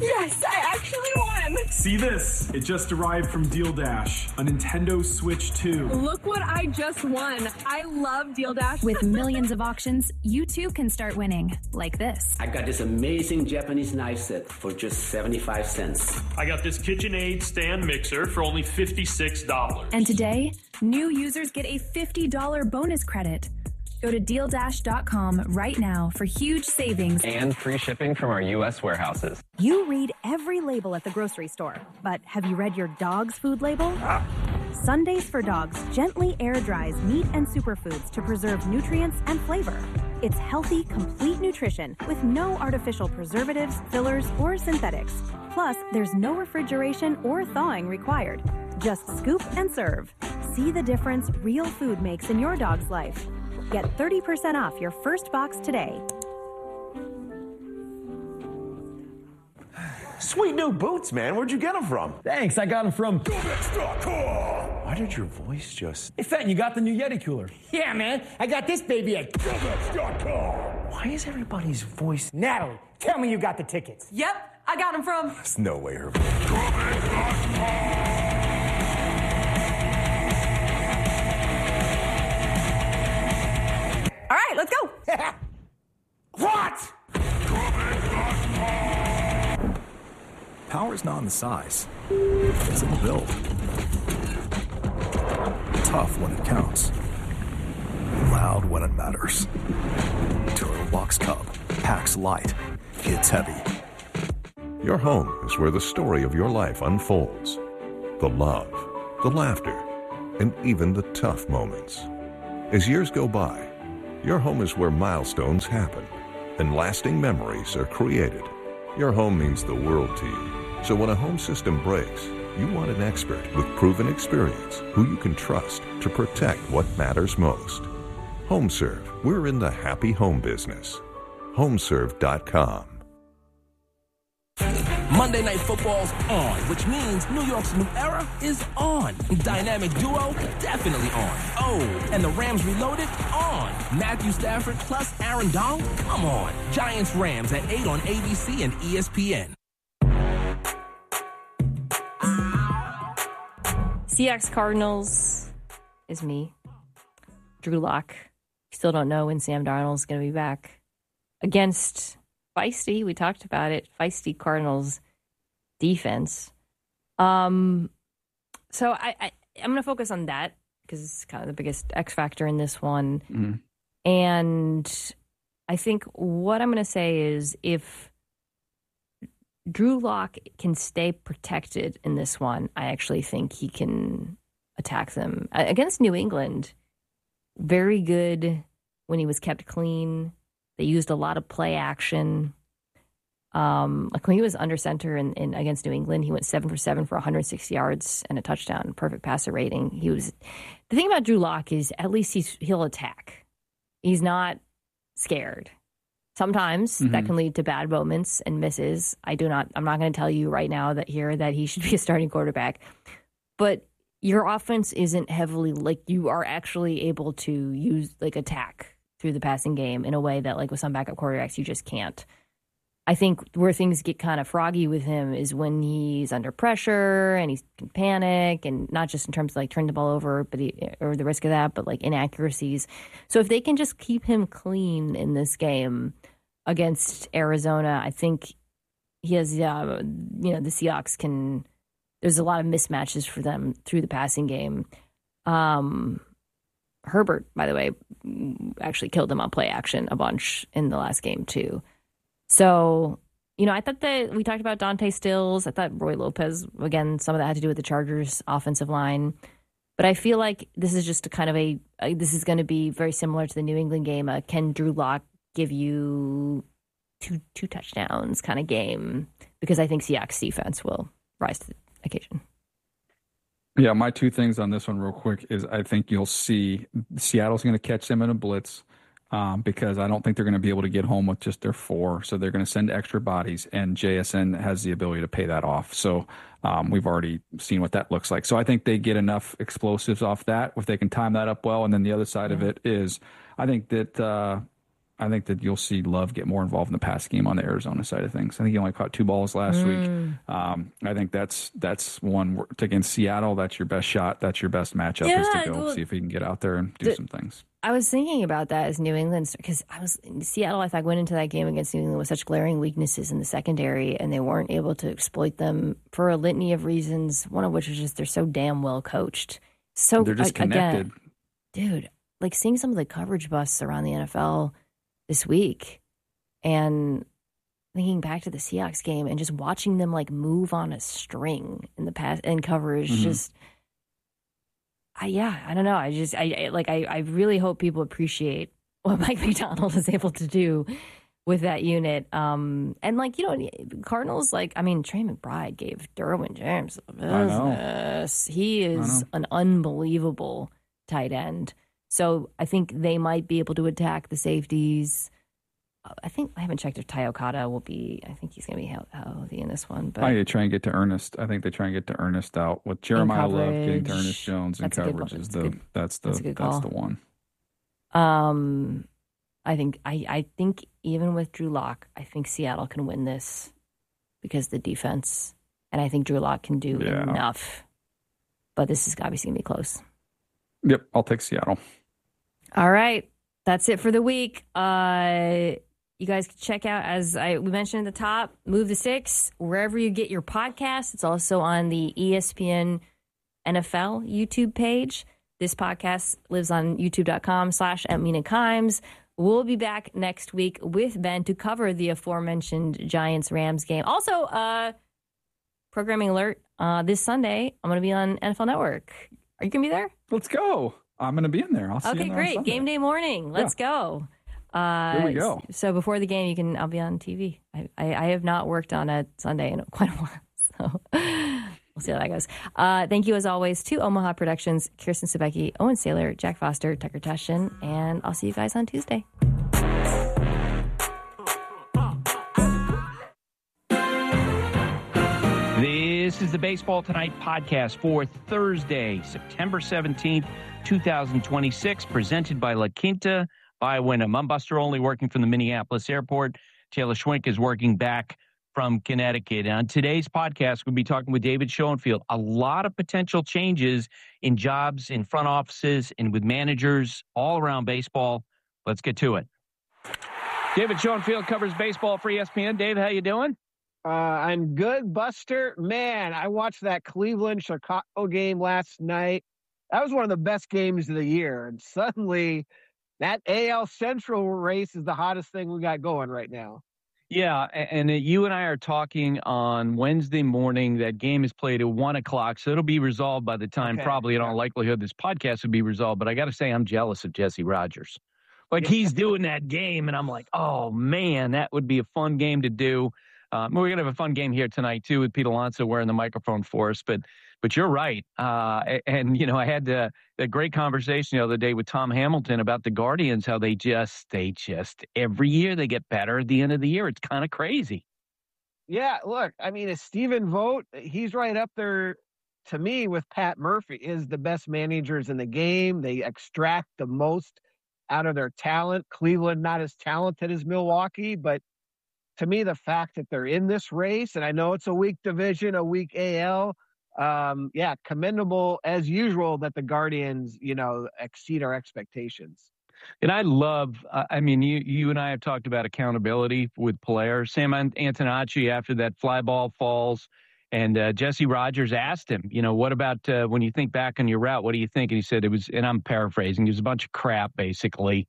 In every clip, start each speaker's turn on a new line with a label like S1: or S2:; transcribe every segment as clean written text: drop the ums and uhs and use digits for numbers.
S1: Yes, I actually won!
S2: See this? It just arrived from Deal Dash, a Nintendo Switch 2.
S1: Look what I just won. I love Deal Dash.
S3: With millions of auctions, you too can start winning, like this.
S4: I got this amazing Japanese knife set for just 75 cents.
S5: I got this KitchenAid stand mixer for only $56.
S3: And today, new users get a $50 bonus credit. Go to DealDash.com right now for huge savings
S6: and free shipping from our U.S. warehouses.
S7: You read every label at the grocery store, but have you read your dog's food label? Sundays for Dogs gently air dries meat and superfoods to preserve nutrients and flavor. It's healthy, complete nutrition with no artificial preservatives, fillers, or synthetics. Plus, there's no refrigeration or thawing required. Just scoop and serve. See the difference real food makes in your dog's life. Get 30% off your first box today.
S8: Sweet new boots, man. Where'd you get them from?
S9: Thanks, I got them from
S8: GoVets.com. Why did your voice just...
S9: Hey, Fenton, you got the new Yeti cooler.
S10: Yeah, man. I got this baby at
S8: GoVets.com. Why is everybody's voice...
S10: Natalie, tell me you got the tickets.
S1: Yep, I got them from...
S8: There's no way her voice... GoVets.com.
S1: All right, let's go.
S10: What?
S11: Power's not in the size. It's in the build. Tough when it counts. Loud when it matters. Turtle Box Cub. Packs light. Hits heavy.
S12: Your home is where the story of your life unfolds. The love, the laughter, and even the tough moments. As years go by, your home is where milestones happen and lasting memories are created. Your home means the world to you. So when a home system breaks, you want an expert with proven experience who you can trust to protect what matters most. HomeServe, we're in the happy home business. HomeServe.com.
S13: Monday Night Football's on, which means New York's new era is on. Dynamic duo, definitely on. Oh, and the Rams Reloaded, on. Matthew Stafford plus Aaron Donald, come on. Giants-Rams at 8 on ABC and ESPN.
S14: Seahawks Cardinals is me. Drew Lock. Still don't know when Sam Darnold's going to be back. Against feisty, we talked about it, feisty Cardinals defense. So I'm going to focus on that because it's kind of the biggest X factor in this one. Mm-hmm. And I think what I'm going to say is if Drew Lock can stay protected in this one, I actually think he can attack them. Against New England, very good when he was kept clean. They used a lot of play action. Like when he was under center in against New England, he went 7 for 7 for 160 yards and a touchdown, perfect passer rating. The thing about Drew Lock is at least he'll attack. He's not scared. Sometimes that can lead to bad moments and misses. I'm not going to tell you right now that he should be a starting quarterback, but your offense isn't heavily like you are actually able to use like attack through the passing game in a way that like with some backup quarterbacks you just can't. I think where things get kind of froggy with him is when he's under pressure and he can panic, and not just in terms of like turning the ball over, or the risk of that, but like inaccuracies. So if they can just keep him clean in this game against Arizona, I think he has, the Seahawks can. There's a lot of mismatches for them through the passing game. Herbert, by the way, actually killed him on play action a bunch in the last game too. So, I thought that we talked about Dante Stills. I thought Roy Lopez, again, some of that had to do with the Chargers offensive line. But I feel like this is just this is going to be very similar to the New England game. Can Drew Lock give you two touchdowns kind of game? Because I think Seahawks defense will rise to the occasion.
S15: Yeah, my two things on this one real quick is I think you'll see Seattle's going to catch them in a blitz. Because I don't think they're going to be able to get home with just their 4. So they're going to send extra bodies, and JSN has the ability to pay that off. So we've already seen what that looks like. So I think they get enough explosives off that if they can time that up well. And then the other side of it is I think I think that you'll see Love get more involved in the pass game on the Arizona side of things. I think he only caught 2 balls last week. I think that's one against Seattle. That's your best shot. That's your best matchup is to go see if he can get out there and do some things.
S14: I was thinking about that as New England, because I was in Seattle. I thought went into that game against New England with such glaring weaknesses in the secondary, and they weren't able to exploit them for a litany of reasons. One of which is just they're so damn well coached. So
S15: they're just connected,
S14: dude. Like seeing some of the coverage busts around the NFL this week, and thinking back to the Seahawks game and just watching them like move on a string in the pass and coverage, I don't know. I really hope people appreciate what Mike Macdonald is able to do with that unit. And Cardinals, Trey McBride gave Derwin James the business. He is an unbelievable tight end. So I think they might be able to attack the safeties. I haven't checked if Ty Okada will be. I think he's going to be healthy in this one. But
S15: they try and get to Ernest. I think they try and get to Ernest out with Jeremiah Love getting to Ernest Jones in coverage. That's the one.
S14: I think even with Drew Lock, I think Seattle can win this because of the defense, and I think Drew Lock can do enough. But this is obviously going to be close.
S15: Yep, I'll take Seattle.
S14: All right, that's it for the week. You guys can check out, as we mentioned at the top, Move the Sticks, wherever you get your podcasts. It's also on the ESPN NFL YouTube page. This podcast lives on youtube.com/@MinaKimes. We'll be back next week with Ben to cover the aforementioned Giants-Rams game. Also, programming alert, this Sunday, I'm going to be on NFL Network. Are you going to be there?
S15: Let's go. I'm going to be in there. I'll see you there.
S14: Okay, great.
S15: On Sunday.
S14: Game day morning. Let's go.
S15: Here we go.
S14: So before the game, I'll be on TV. I have not worked on a Sunday in quite a while, so we'll see how that goes. Thank you, as always, to Omaha Productions, Kirsten Sebecki, Owen Saylor, Jack Foster, Tucker Taschen, and I'll see you guys on Tuesday.
S16: This is the Baseball Tonight podcast for Thursday, September 17th, 2026, presented by La Quinta by Wyndham. I'm Buster Olney, working from the Minneapolis airport. Taylor Schwenk is working back from Connecticut. On today's podcast, we'll be talking with David Schoenfield. A lot of potential changes in jobs, in front offices, and with managers all around baseball. Let's get to it. David Schoenfield covers baseball for ESPN. Dave, how you doing?
S17: I'm good, Buster. Man, I watched that Cleveland-Chicago game last night. That was one of the best games of the year. And suddenly, that AL Central race is the hottest thing we got going right now.
S16: Yeah, and you and I are talking on Wednesday morning. That game is played at 1 o'clock, so it'll be resolved by the time, probably in all likelihood, this podcast will be resolved. But I got to say, I'm jealous of Jesse Rogers. Like, he's doing that game, and I'm like, oh, man, that would be a fun game to do. We're going to have a fun game here tonight, too, with Pete Alonso wearing the microphone for us. But you're right. And, I had a great conversation the other day with Tom Hamilton about the Guardians, how they just every year they get better at the end of the year. It's kind of crazy.
S17: Yeah, look, is Stephen Vogt, he's right up there to me with Pat Murphy, is the best managers in the game. They extract the most out of their talent. Cleveland, not as talented as Milwaukee, but to me, the fact that they're in this race, and I know it's a weak division, a weak AL, commendable as usual that the Guardians, exceed our expectations.
S16: And I love, you and I have talked about accountability with players. Sam Antonacci, after that fly ball falls, and Jesse Rogers asked him, what about when you think back on your route, what do you think? And he said it was, and I'm paraphrasing, it was a bunch of crap, basically.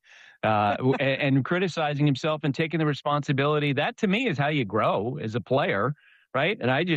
S16: And criticizing himself and taking the responsibility. That to me is how you grow as a player, right? And I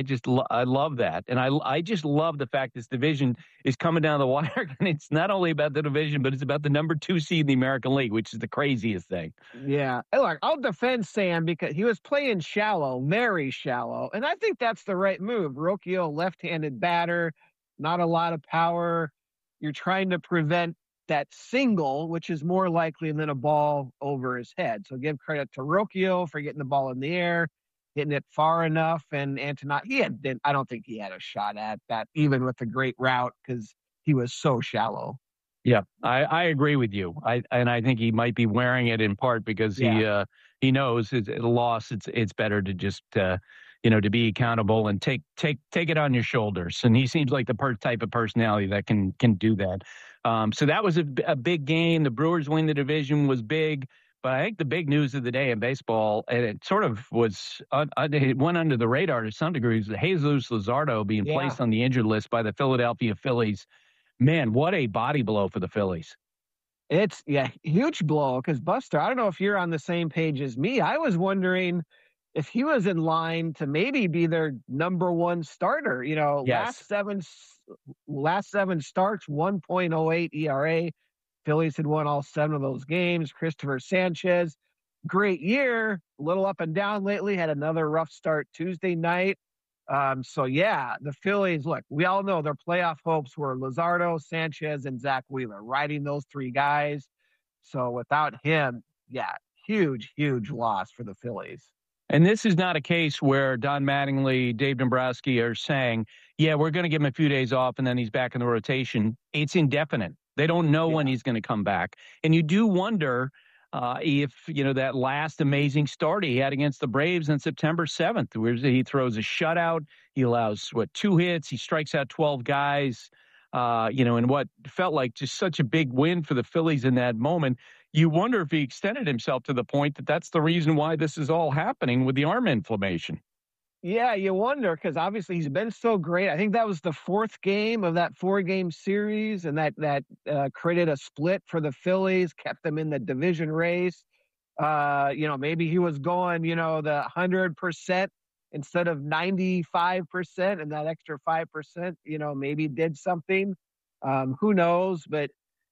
S16: love that. And I just love the fact this division is coming down the wire. And it's not only about the division, but it's about the number 2 seed in the American League, which is the craziest thing.
S17: Yeah. Look, I'll defend Sam because he was playing shallow, very shallow. And I think that's the right move. Rocchio, left-handed batter, not a lot of power. You're trying to prevent that single, which is more likely than a ball over his head. So give credit to Rocchio for getting the ball in the air, hitting it far enough. And Antonacci, I don't think he had a shot at that, even with a great route, because he was so shallow.
S16: Yeah, I agree with you. I think he might be wearing it in part because he knows it's a loss. It's better to just to be accountable and take it on your shoulders. And he seems like the type of personality that can do that. So that was a big game. The Brewers win the division was big. But I think the big news of the day in baseball, and it sort of was, it went under the radar to some degree, is Jesus Luzardo being placed on the injured list by the Philadelphia Phillies. Man, what a body blow for the Phillies.
S17: It's huge blow because Buster, I don't know if you're on the same page as me. I was wondering if he was in line to maybe be their number one starter. Last seven starts, 1.08 ERA. Phillies had won all 7 of those games. Christopher Sanchez, great year, a little up and down lately, had another rough start Tuesday night. The Phillies, look, we all know their playoff hopes were Luzardo, Sanchez, and Zach Wheeler, riding those 3 guys. So without him, huge, huge loss for the Phillies.
S16: And this is not a case where Don Mattingly, Dave Dombrowski are saying, we're going to give him a few days off and then he's back in the rotation. It's indefinite. They don't know when he's going to come back. And you do wonder if, that last amazing start he had against the Braves on September 7th, where he throws a shutout, he allows, 2 hits, he strikes out 12 guys, in what felt like just such a big win for the Phillies in that moment. You wonder if he extended himself to the point that that's the reason why this is all happening with the arm inflammation.
S17: Yeah, you wonder, because obviously he's been so great. I think that was the 4th game of that 4-game series, and that created a split for the Phillies, kept them in the division race. Maybe he was going, the 100% instead of 95%, and that extra 5%, maybe did something. Who knows? But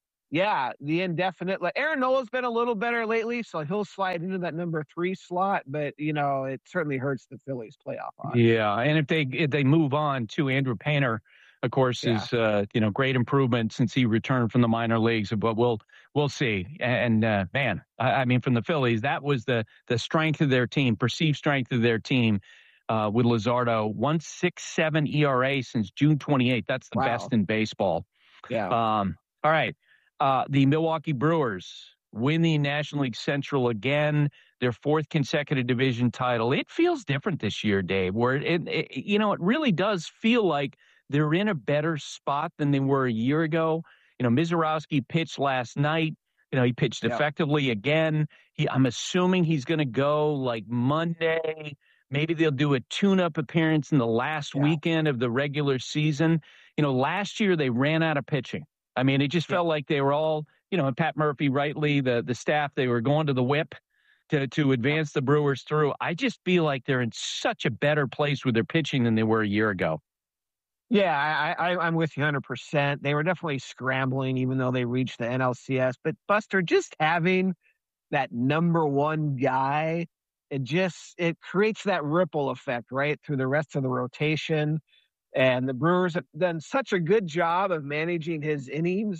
S17: the indefinite. Like Aaron Nola's been a little better lately, so he'll slide into that number 3 slot. But it certainly hurts the Phillies' playoff odds.
S16: Yeah, and if they move on to Andrew Painter, of course, is great improvement since he returned from the minor leagues. But we'll see. And man, I mean, from the Phillies, that was the strength of their team, perceived strength of their team. With Luzardo, 1.67 ERA since June 28th. That's the best in baseball.
S17: Yeah.
S16: All right. The Milwaukee Brewers win the National League Central again, their 4th consecutive division title. It feels different this year, Dave, where it really does feel like they're in a better spot than they were a year ago. Mizorowski pitched last night. He pitched effectively again. I'm assuming he's going to go like Monday. Maybe they'll do a tune-up appearance in the last weekend of the regular season. Last year they ran out of pitching. I mean, it just felt like they were all, and Pat Murphy, rightly, the staff, they were going to the whip to advance the Brewers through. I just feel like they're in such a better place with their pitching than they were a year ago.
S17: Yeah, I'm with you 100%. They were definitely scrambling, even though they reached the NLCS. But Buster, just having that number 1 guy, it creates that ripple effect, right, through the rest of the rotation. And the Brewers have done such a good job of managing his innings,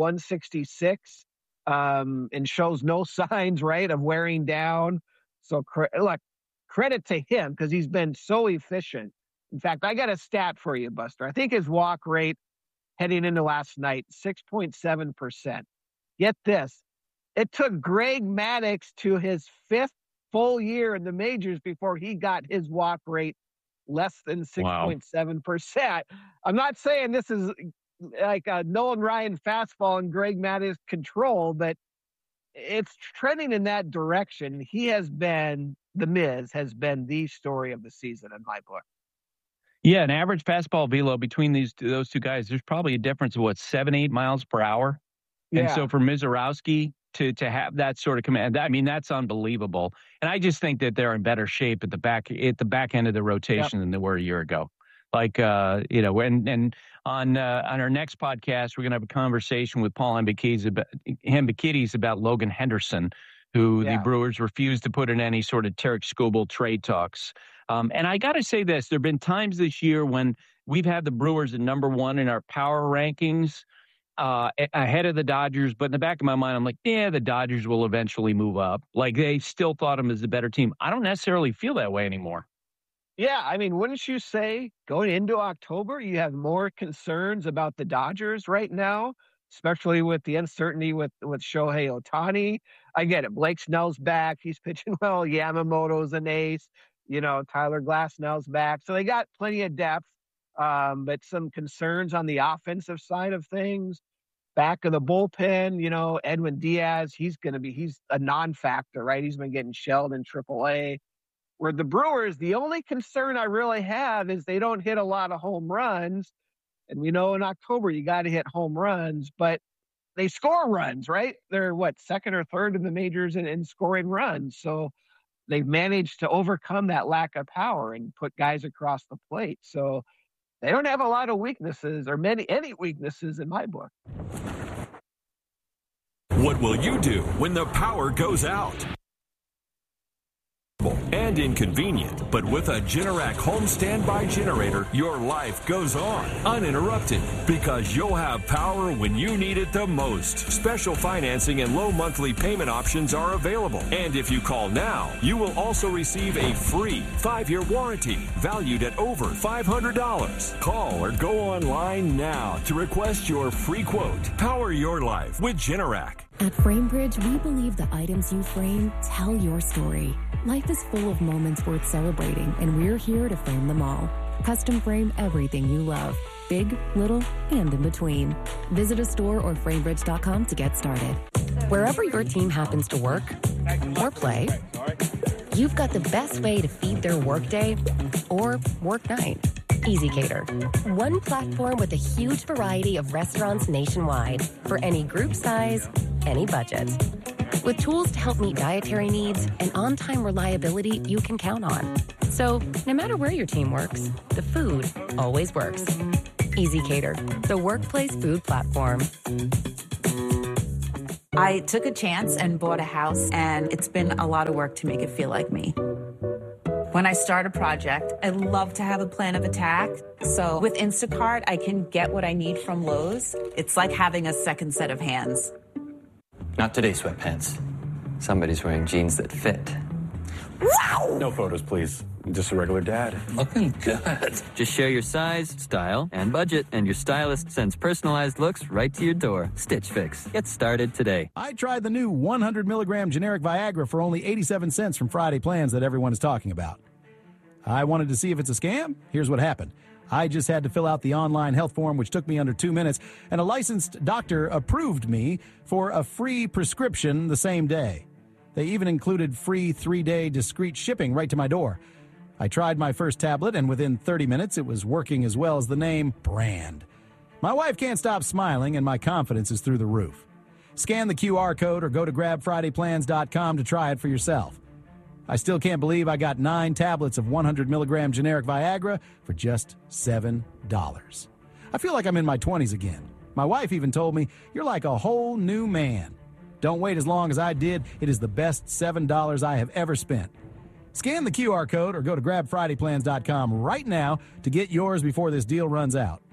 S17: 166, and shows no signs, right, of wearing down. So, credit to him because he's been so efficient. In fact, I got a stat for you, Buster. I think his walk rate heading into last night, 6.7%. Get this. It took Greg Maddux to his 5th full year in the majors before he got his walk rate less than 6.7%. I'm not saying this is like a Nolan Ryan fastball in Greg Maddux control, but it's trending in that direction. He has been, the Miz has been the story of the season in my book.
S16: Yeah, an average fastball velo between those 2 guys, there's probably a difference of 7-8 miles per hour. Yeah. And so for Mizorowski to have that sort of command, I mean, that's unbelievable. And I just think that they're in better shape at the back end of the rotation than they were a year ago. Like, and on our next podcast, we're going to have a conversation with Paul Hembekides about Logan Henderson, who the Brewers refused to put in any sort of Tarek Skubal trade talks. And I got to say this, there have been times this year when we've had the Brewers at number 1 in our power rankings, ahead of the Dodgers, but in the back of my mind, I'm like, the Dodgers will eventually move up. Like, they still thought them as the better team. I don't necessarily feel that way anymore.
S17: Yeah, I mean, wouldn't you say going into October, you have more concerns about the Dodgers right now especially with the uncertainty with Shohei Ohtani. I get it. Blake Snell's back. He's pitching well. Yamamoto's an ace. Tyler Glasnow's back. So they got plenty of depth, but some concerns on the offensive side of things. Back of the bullpen, Edwin Diaz, he's a non-factor, right? He's been getting shelled in AAA. Where the Brewers, the only concern I really have is they don't hit a lot of home runs. And we know in October you got to hit home runs, but they score runs, right? They're second or third in the majors in scoring runs. So they've managed to overcome that lack of power and put guys across the plate. So they don't have a lot of weaknesses or any weaknesses in my book.
S18: What will you do when the power goes out? And inconvenient, but with a Generac home standby generator, your life goes on uninterrupted because you'll have power when you need it the most. Special financing and low monthly payment options are available. And if you call now, you will also receive a free 5-year warranty valued at over $500. Call or go online now to request your free quote. Power your life with Generac.
S19: At FrameBridge, we believe the items you frame tell your story. Life is full of moments worth celebrating, and we're here to frame them all. Custom frame everything you love, big, little, and in between. Visit a store or framebridge.com to get started. Wherever your team happens to work or play, you've got the best way to feed their workday or work night. EasyCater. One platform with a huge variety of restaurants nationwide for any group size, any budget. With tools to help meet dietary needs and on-time reliability you can count on. So, no matter where your team works, the food always works. EasyCater, the workplace food platform.
S20: I took a chance and bought a house, and it's been a lot of work to make it feel like me. When I start a project, I love to have a plan of attack. So with Instacart, I can get what I need from Lowe's. It's like having a second set of hands.
S6: Not today, sweatpants. Somebody's wearing jeans that fit.
S20: Wow!
S8: No photos, please. Just a regular dad.
S6: Looking good. Just share your size, style, and budget, and your stylist sends personalized looks right to your door. Stitch Fix. Get started today.
S9: I tried the new 100 milligram generic Viagra for only 87 cents from Friday Plans that everyone is talking about. I wanted to see if it's a scam. Here's what happened. I just had to fill out the online health form, which took me under 2 minutes, and a licensed doctor approved me for a free prescription the same day. They even included free 3-day discreet shipping right to my door. I tried my first tablet, and within 30 minutes, it was working as well as the name brand. My wife can't stop smiling, and my confidence is through the roof. Scan the QR code or go to grabfridayplans.com to try it for yourself. I still can't believe I got 9 tablets of 100 milligram generic Viagra for just $7. I feel like I'm in my 20s again. My wife even told me, "You're like a whole new man." Don't wait as long as I did. It is the best $7 I have ever spent. Scan the QR code or go to grabfridayplans.com right now to get yours before this deal runs out.